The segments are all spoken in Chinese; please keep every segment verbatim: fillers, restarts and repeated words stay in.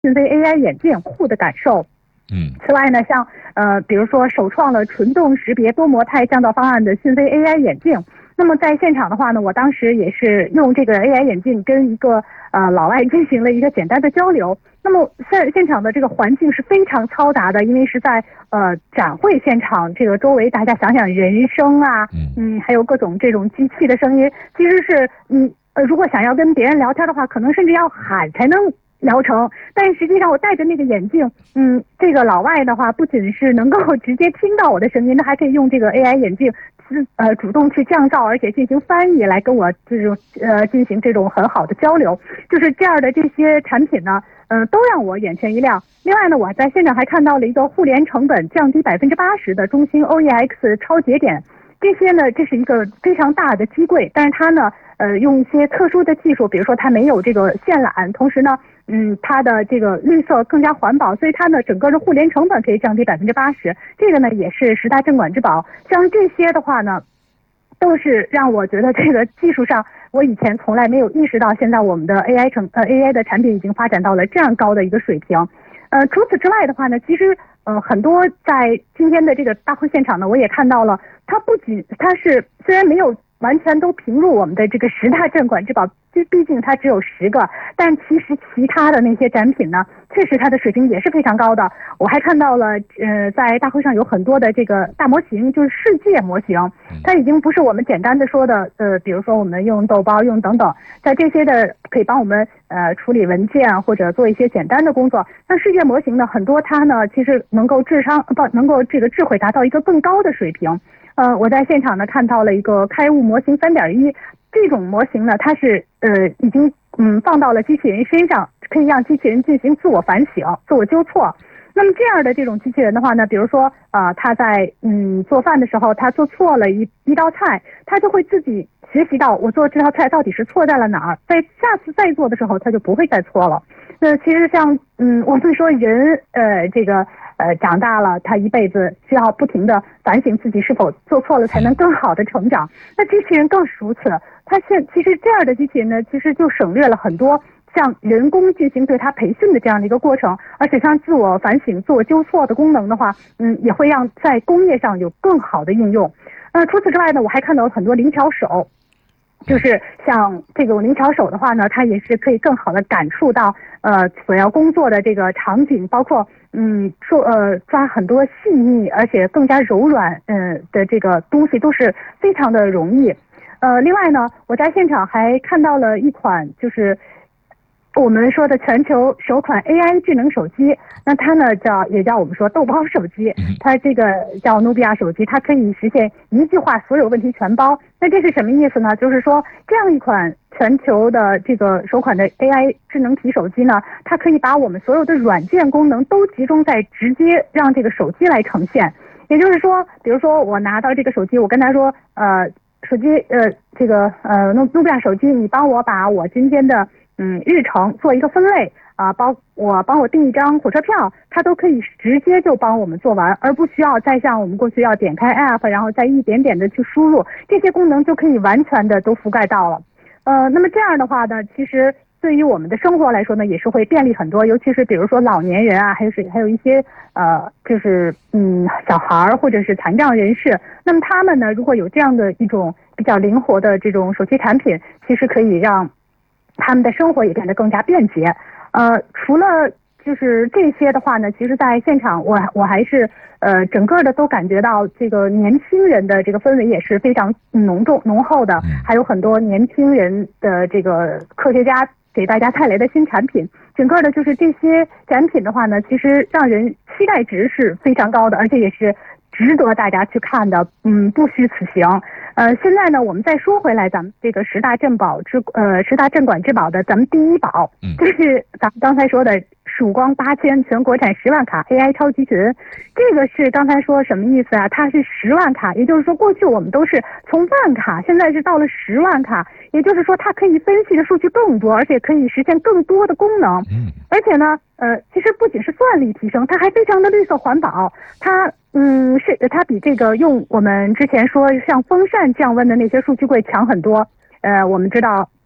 讯飞 A I 眼镜护的感受。 嗯， 此外呢，像呃，比如说首创了纯动识别多模态降噪方案的讯飞 A I 眼镜。那么在现场的话呢，我当时也是用这个 A I 眼镜跟一个呃老外进行了一个简单的交流。那么现现场的这个环境是非常嘈杂的，因为是在呃展会现场，这个周围大家想想人声啊，嗯，还有各种这种机器的声音，其实是嗯呃如果想要跟别人聊天的话，可能甚至要喊才能聊成。但实际上我戴着那个眼镜，嗯，这个老外的话不仅是能够直接听到我的声音，他还可以用这个 A I 眼镜呃主动去降噪，而且进行翻译来跟我这种呃进行这种很好的交流。就是这样的这些产品呢，嗯、呃，都让我眼前一亮。另外呢，我在现场还看到了一个互联成本降低百分之八十的中兴 O E X 超节点。这些呢，这是一个非常大的机柜，但是它呢，呃，用一些特殊的技术，比如说它没有这个线缆，同时呢，嗯，它的这个绿色更加环保，所以它呢，整个的互联成本可以降低百分之八十。这个呢，也是十大镇馆之宝。像这些的话呢，都是让我觉得这个技术上，我以前从来没有意识到，现在我们的 A I 成呃 A I 的产品已经发展到了这样高的一个水平。呃，除此之外的话呢，其实呃很多在今天的这个大会现场呢，我也看到了，它不仅它是虽然没有完全都评入我们的这个十大镇馆之宝，就毕竟它只有十个，但其实其他的那些展品呢，确实它的水平也是非常高的。我还看到了，呃，在大会上有很多的这个大模型，就是世界模型，它已经不是我们简单的说的，呃，比如说我们用豆包用等等，在这些的可以帮我们呃处理文件或者做一些简单的工作。像世界模型呢，很多它呢其实能够智商不能够这个智慧达到一个更高的水平。呃，我在现场呢看到了一个开悟模型 三点一， 这种模型呢，它是呃已经嗯放到了机器人身上，可以让机器人进行自我反省、自我纠错。那么这样的这种机器人的话呢，比如说啊、呃，他在嗯做饭的时候，他做错了一一道菜，他就会自己学习到我做这道菜到底是错在了哪儿，在下次再做的时候，他就不会再错了。那其实像嗯，我们说人呃这个呃长大了，他一辈子需要不停的反省自己是否做错了，才能更好的成长。那机器人更是如此，它现其实这样的机器人呢，其实就省略了很多像人工进行对它培训的这样的一个过程，而且像自我反省、自我纠错的功能的话，嗯，也会让在工业上有更好的应用。呃，除此之外呢，我还看到很多灵巧手。就是像这种灵巧手的话呢，它也是可以更好的感触到呃所要工作的这个场景，包括嗯做呃抓很多细腻而且更加柔软嗯、呃、的这个东西都是非常的容易。呃，另外呢，我在现场还看到了一款就是我们说的全球首款 A I 智能手机，那它呢叫也叫我们说豆包手机，它这个叫努比亚手机，它可以实现一句话所有问题全包。那这是什么意思呢？就是说这样一款全球的这个首款的 A I 智能体手机呢，它可以把我们所有的软件功能都集中在直接让这个手机来呈现。也就是说，比如说我拿到这个手机，我跟他说，呃，手机呃这个呃努努比亚手机，你帮我把我今天的嗯日程做一个分类啊，帮我帮我订一张火车票，它都可以直接就帮我们做完，而不需要再像我们过去要点开 app， 然后再一点点的去输入，这些功能就可以完全的都覆盖到了。呃，那么这样的话呢，其实对于我们的生活来说呢，也是会便利很多，尤其是比如说老年人啊，还有是还有一些呃，就是嗯小孩或者是残障人士，那么他们呢，如果有这样的一种比较灵活的这种手机产品，其实可以让他们的生活也变得更加便捷。呃，除了就是这些的话呢，其实在现场我我还是呃整个的都感觉到这个年轻人的这个氛围也是非常浓重浓厚的，还有很多年轻人的这个科学家给大家带来的新产品，整个的就是这些展品的话呢，其实让人期待值是非常高的，而且也是值得大家去看的，嗯，不虚此行。呃，现在呢，我们再说回来，咱们这个十大镇宝之呃十大镇馆之宝的咱们第一宝，就是咱们刚才说的曙光八千全国产十万卡 A I 超级群。这个是刚才说什么意思啊？它是十万卡，也就是说过去我们都是从万卡，现在是到了十万卡，也就是说它可以分析的数据更多，而且可以实现更多的功能。而且呢，呃，其实不仅是算力提升，它还非常的绿色环保。它嗯是它比这个用我们之前说像风扇降温的那些数据柜强很多。呃，我们知道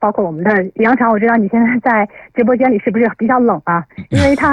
包括我们的杨常，我知道你现在在直播间里是不是比较冷啊？因为他